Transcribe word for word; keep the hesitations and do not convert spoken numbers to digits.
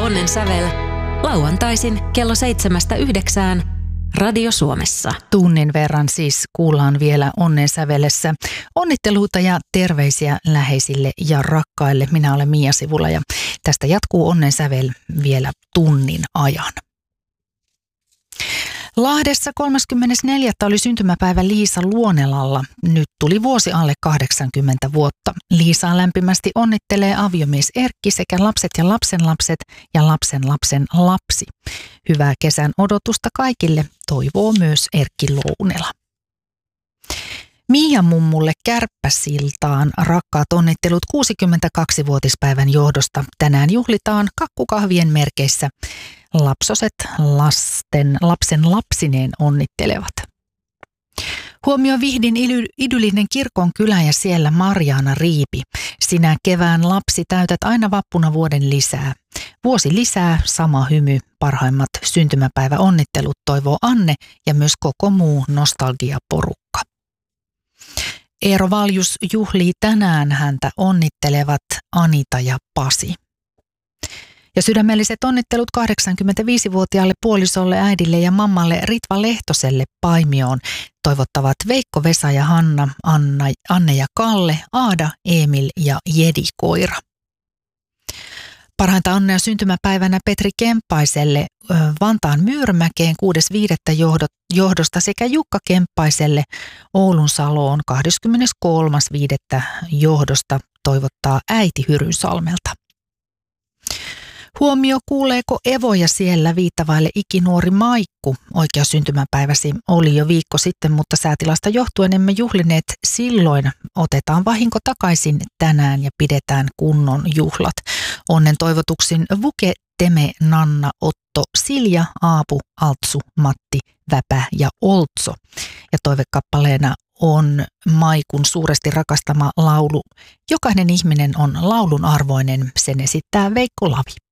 Onnen sävel lauantaisin kello seitsemästä yhdeksään Radio Suomessa. Tunnin verran siis kuullaan vielä Onnen sävelessä. Onnitteluita ja terveisiä läheisille ja rakkaille. Minä olen Mia Sivula ja tästä jatkuu Onnen sävel vielä tunnin ajan. Lahdessa kolmaskymmenesneljäs oli syntymäpäivä Liisa Luonelalla. Nyt tuli vuosi alle kahdeksankymmentä vuotta. Liisaa lämpimästi onnittelee aviomies Erkki sekä lapset ja lapsenlapset ja lapsen lapsen lapsi. Hyvää kesän odotusta kaikille, toivoo myös Erkki Luonela. Miian mummulle Kärppäsiltaan rakkaat onnittelut kuusikymmentäkaksivuotispäivän johdosta. Tänään juhlitaan kakkukahvien merkeissä. Lapsoset lasten, lapsen lapsineen onnittelevat. Huomio Vihdin idyllinen kirkon kylä ja siellä Marjaana Riipi. Sinä kevään lapsi täytät aina vappuna vuoden lisää. Vuosi lisää, sama hymy, parhaimmat syntymäpäivä onnittelut toivoo Anne ja myös koko muu nostalgiaporukka. Eero Valjus juhlii tänään, häntä onnittelevat Anita ja Pasi. Ja sydämelliset onnittelut kahdeksankymmentäviisivuotiaalle puolisolle, äidille ja mammalle Ritva Lehtoselle Paimioon toivottavat Veikko, Vesa ja Hanna, Anna, Anne ja Kalle, Aada, Emil ja Jedi Koira. Parhainta onnea syntymäpäivänä Petri Kemppaiselle Vantaan Myyrmäkeen kuudes viidettä johdosta sekä Jukka Kemppaiselle Oulun Saloon kahdeskymmeneskolmas viidettä johdosta toivottaa äiti Hyrynsalmelta. Huomio, kuuleeko evoja siellä viittavaille ikinuori Maikku. Oikea syntymäpäiväsi oli jo viikko sitten, mutta säätilasta johtuen emme juhlineet silloin. Otetaan vahinko takaisin tänään ja pidetään kunnon juhlat. Onnen toivotuksin Vuke, Teme, Nanna, Otto, Silja, Aapu, Altsu, Matti, Väpä ja Oltso. Ja toivekappaleena on Maikun suuresti rakastama laulu. Jokainen ihminen on laulun arvoinen, sen esittää Veikko Lavi.